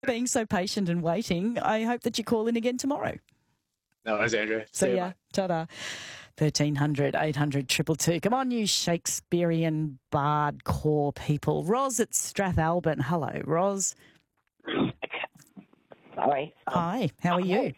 being so patient and waiting. I hope that you call in again tomorrow. No worries, Andrew. See ya. Ta-da. 1300 800 222. Come on, you Shakespearean bard core people. Ros at Strathalbyn. Hello, Ros. Sorry. Hi, how are you?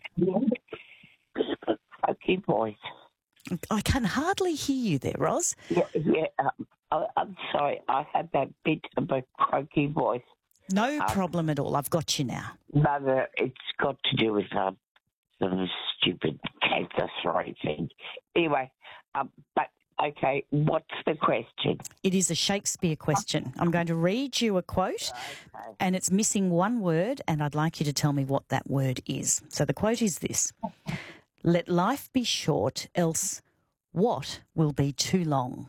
Croaky voice. I can hardly hear you there, Ros. I'm sorry. I have that bit of a croaky voice. No problem at all. I've got you now. No, it's got to do with some stupid cancer throat thing. Anyway, but okay, what's the question? It is a Shakespeare question. I'm going to read you a quote, and it's missing one word, and I'd like you to tell me what that word is. So the quote is this: "Let life be short, else what will be too long?"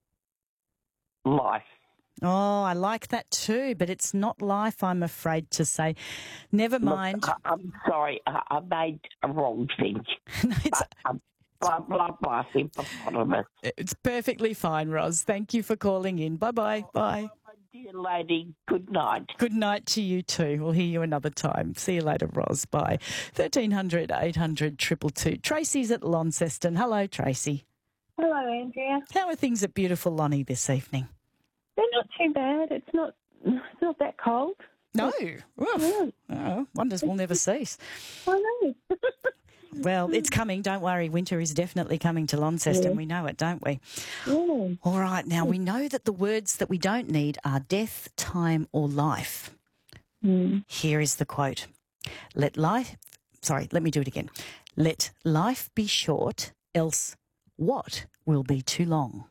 Life. Oh, I like that too, but it's not life, I'm afraid to say. Never mind. Look, I'm sorry. I made a wrong thing. No, Blah, blah, blah, hippopotamus. it's perfectly fine, Ros. Thank you for calling in. Bye-bye. Bye. Dear lady, good night. Good night to you too. We'll hear you another time. See you later, Ros. Bye. 1300 800 222. Tracy's at Launceston. Hello, Tracy. Hello, Andrea. How are things at beautiful Lonnie this evening? They're not too bad. It's not that cold. No. Oof. Oh, wonders will never cease. I know. Well, it's coming. Don't worry. Winter is definitely coming to Launceston. Yeah. We know it, don't we? Yeah. All right. Now, we know that the words that we don't need are death, time or life. Here is the quote. Let me do it again. Let life be short, else what will be too long?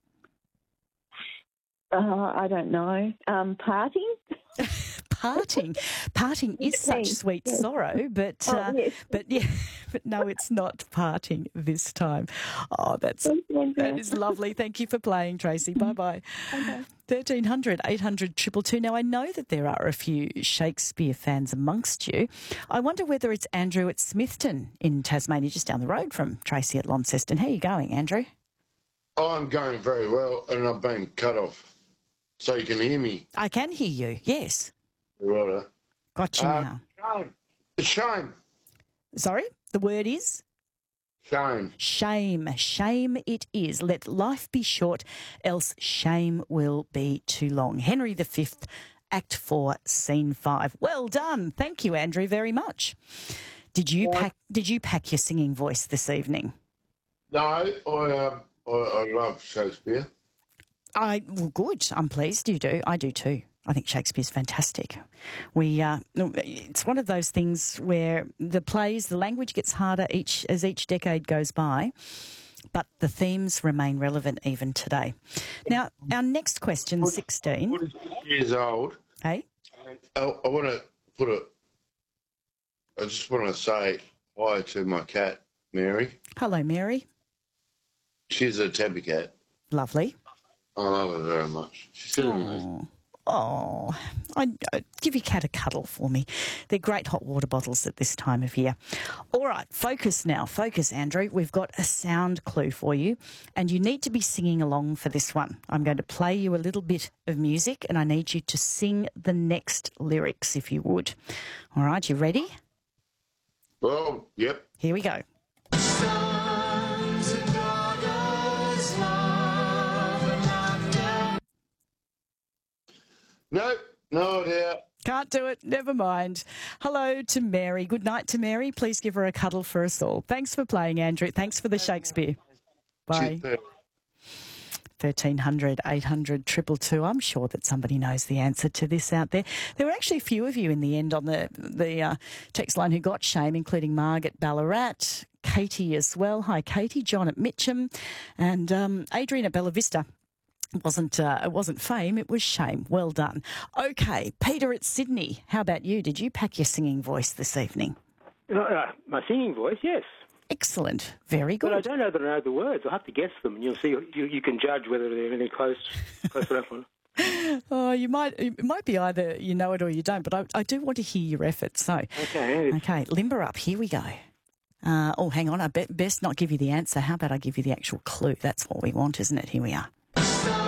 I don't know. Parting? Parting is such sweet sorrow, but yes. but no, it's not parting this time. Oh, that is lovely. Thank you for playing, Tracy. Bye bye. 1300 800 222. Now I know that there are a few Shakespeare fans amongst you. I wonder whether it's Andrew at Smithton in Tasmania, just down the road from Tracy at Launceston. How are you going, Andrew? Oh, I'm going very well, and I've been cut off. So you can hear me. I can hear you, yes. Right. Got you now. Shame. Sorry? The word is? Shame. Shame. Shame it is. Let life be short, else shame will be too long. Henry V, Act 4, Scene 5. Well done. Thank you, Andrew, very much. Did you pack your singing voice this evening? No, I love Shakespeare. Well, good. I'm pleased you do. I do too. I think Shakespeare's fantastic. It's one of those things where the language gets harder as each decade goes by, but the themes remain relevant even today. Now, our next question, 16. 46 years old. Hey? I just want to say hi to my cat, Mary. Hello, Mary. She's a tabby cat. Lovely. I love her very much. She's amazing. Oh, I'd give your cat a cuddle for me. They're great hot water bottles at this time of year. All right, focus now. Focus, Andrew. We've got a sound clue for you, and you need to be singing along for this one. I'm going to play you a little bit of music, and I need you to sing the next lyrics, if you would. All right, you ready? Well, yep. Here we go. Nope, no idea. Can't do it. Never mind. Hello to Mary. Good night to Mary. Please give her a cuddle for us all. Thanks for playing, Andrew. Thanks for the Shakespeare. Bye. 1300 800 222. I'm sure that somebody knows the answer to this out there. There were actually a few of you in the end on the text line who got shame, including Margaret Ballarat, Katie as well. Hi, Katie. John at Mitcham, and Adrian at Bella Vista. It wasn't fame, it was shame. Well done. Okay, Peter at Sydney. How about you? Did you pack your singing voice this evening? My singing voice, yes. Excellent. Very good. But I don't know that I know the words. I'll have to guess them, and you'll see. You can judge whether they're any close enough one. Oh, it might be either you know it or you don't, but I do want to hear your efforts. So, okay, limber up. Here we go. Hang on. I best not give you the answer. How about I give you the actual clue? That's what we want, isn't it? Here we are.